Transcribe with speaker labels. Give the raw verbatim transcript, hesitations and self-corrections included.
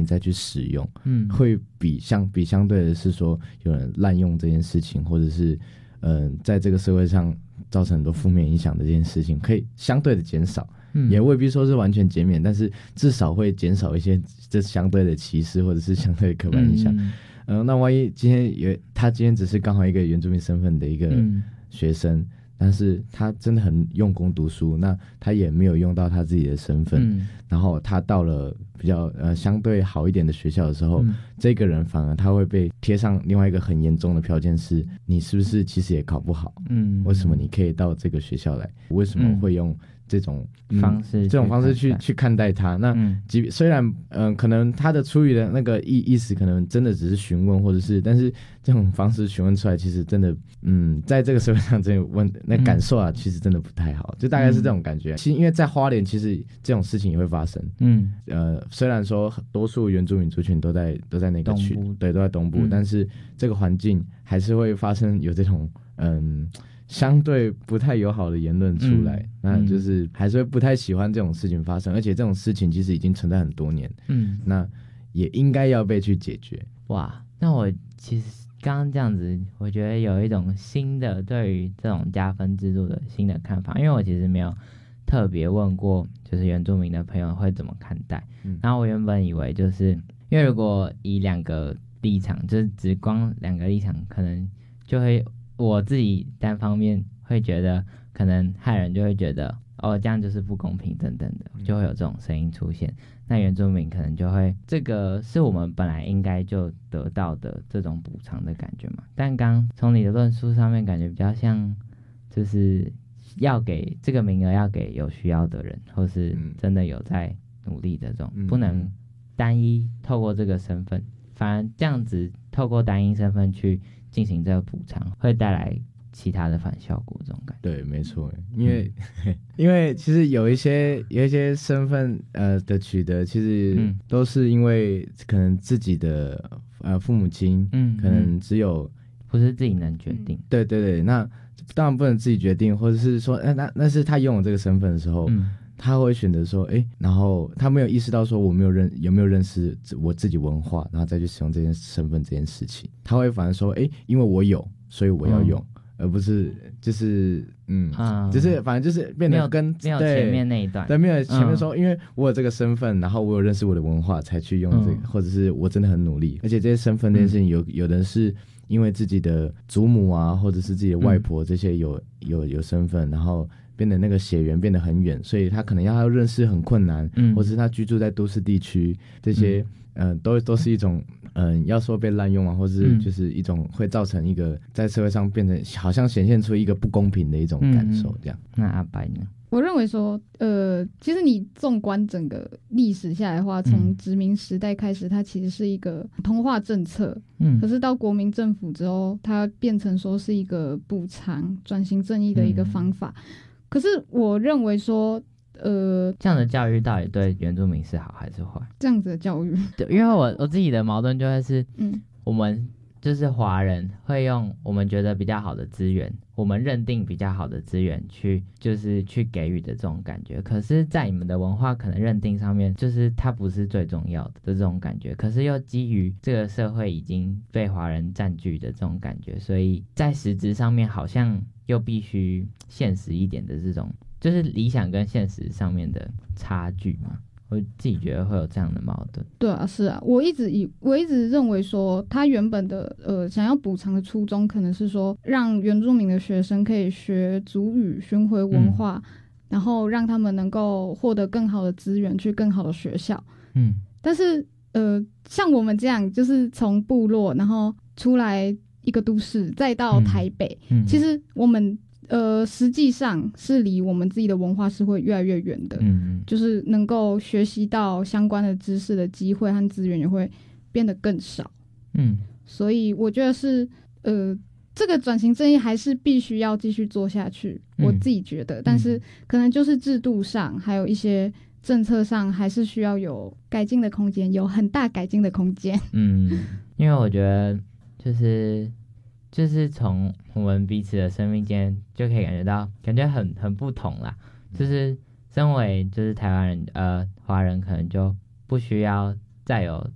Speaker 1: 再去使用，嗯，会比相比相对的是说有人滥用这件事情，或者是嗯、呃，在这个社会上造成很多负面影响的这件事情，可以相对的减少。嗯、也未必说是完全减免，但是至少会减少一些这相对的歧视或者是相对的刻板印象。嗯、呃，那万一今天有他今天只是刚好一个原住民身份的一个学生，嗯、但是他真的很用功读书，那他也没有用到他自己的身份，嗯、然后他到了比较呃相对好一点的学校的时候，嗯、这个人反而他会被贴上另外一个很严重的标签，是你是不是其实也考不好？嗯，为什么你可以到这个学校来？为什么会用这种、嗯、
Speaker 2: 方式，
Speaker 1: 这种方式去去看待他？那即、嗯、虽然嗯、呃，可能他的出于的那个意意思，可能真的只是询问，或者是，但是这种方式询问出来，其实真的，嗯，在这个社会上，这种问那感受啊，嗯、其实真的不太好，就大概是这种感觉。嗯、其实因为在花莲，其实这种事情也会发生。嗯，呃，虽然说多数原住民族群都在都在那个区，对，都在东部，嗯、但是这个环境还是会发生有这种嗯。相对不太友好的言论出来，嗯、那就是还是会不太喜欢这种事情发生，而且这种事情其实已经存在很多年，嗯，那也应该要被去解决。
Speaker 2: 哇，那我其实刚刚这样子，我觉得有一种新的对于这种加分制度的新的看法，因为我其实没有特别问过，就是原住民的朋友会怎么看待。嗯、然后我原本以为就是，因为如果以两个立场，就是只光两个立场，可能就会。我自己单方面会觉得，可能汉人就会觉得，哦，这样就是不公平等等的，就会有这种声音出现。那原住民可能就会，这个是我们本来应该就得到的这种补偿的感觉嘛。但刚从你的论述上面，感觉比较像，就是要给这个名额要给有需要的人，或是真的有在努力的这种，不能单一透过这个身份，反而这样子透过单一身份去进行这个补偿，会带来其他的反效果，这种感觉。
Speaker 1: 对，没错，因为、嗯、因为其实有一些有一些身份呃的取得，其实都是因为可能自己的呃父母亲，嗯，可能只有
Speaker 2: 不是自己能决定。
Speaker 1: 对对对，那当然不能自己决定，或者是说，那那那是他拥有这个身份的时候。嗯，他会选择说，哎，然后他没有意识到说我没有认有没有认识我自己文化，然后再去使用这件身份这件事情，他会反而说，哎，因为我有，所以我要用，嗯、而不是就是嗯，嗯就是反正就是变得跟
Speaker 2: 没有前面那一段，
Speaker 1: 对，没有前面说，嗯、因为我有这个身份，然后我有认识我的文化，才去用这个，嗯、或者是我真的很努力，而且这些身份这件事情有，有有的是因为自己的祖母啊，或者是自己的外婆这些有有有身份，然后。变得那个血缘变得很远，所以他可能要认识很困难，嗯、或是他居住在都市地区，这些嗯、呃、都都是一种嗯、呃、要说被滥用啊，或是就是一种会造成一个在社会上变成好像显现出一个不公平的一种感受，这样。
Speaker 2: 嗯、那阿白呢？
Speaker 3: 我认为说，呃，其实你纵观整个历史下来的话，从殖民时代开始，它其实是一个同化政策，嗯，可是到国民政府之后，它变成说是一个补偿、转型正义的一个方法。嗯可是我认为说，呃，
Speaker 2: 这样的教育到底对原住民是好还是坏？
Speaker 3: 这样子的教育，
Speaker 2: 对，因为我我自己的矛盾就会是，嗯，我们就是华人会用我们觉得比较好的资源，我们认定比较好的资源去，就是去给予的这种感觉。可是，在你们的文化可能认定上面，就是它不是最重要的的这种感觉。可是又基于这个社会已经被华人占据的这种感觉，所以在实质上面好像。又必须现实一点的这种，就是理想跟现实上面的差距嘛，我自己觉得会有这样的矛盾。
Speaker 3: 对啊，是啊，我一直以我一直认为说，他原本的呃想要补偿的初衷，可能是说让原住民的学生可以学族语、巡回文化，嗯、然后让他们能够获得更好的资源，去更好的学校。嗯，但是呃，像我们这样，就是从部落然后出来。一个都市再到台北，嗯嗯、其实我们呃实际上是离我们自己的文化是会越来越远的，嗯、就是能够学习到相关的知识的机会和资源也会变得更少。嗯，所以我觉得是呃这个转型正义还是必须要继续做下去，嗯、我自己觉得，但是可能就是制度上还有一些政策上还是需要有改进的空间，有很大改进的空间。
Speaker 2: 嗯，因为我觉得就是就是从我们彼此的生命间就可以感觉到，感觉很很不同啦。就是身为就是台湾人呃华人，可能就不需要再有